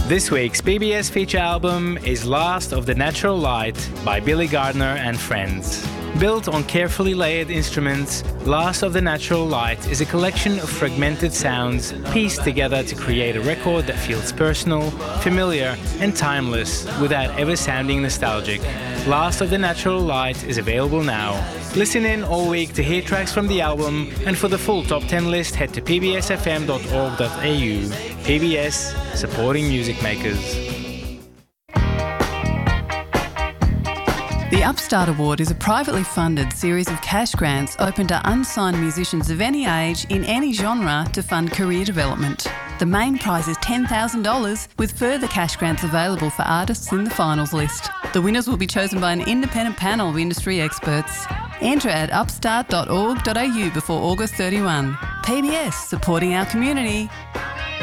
This week's PBS feature album is Last of the Natural Light by Billy Gardner and Friends. Built on carefully layered instruments, Last of the Natural Light is a collection of fragmented sounds pieced together to create a record that feels personal, familiar, and timeless without ever sounding nostalgic. Last of the Natural Light is available now. Listen in all week to hear tracks from the album, and for the full top 10 list, head to pbsfm.org.au. PBS, supporting music makers. The Upstart Award is a privately funded series of cash grants open to unsigned musicians of any age in any genre to fund career development. The main prize is $10,000, with further cash grants available for artists in the finals list. The winners will be chosen by an independent panel of industry experts. Enter at upstart.org.au before August 31. PBS, supporting our community.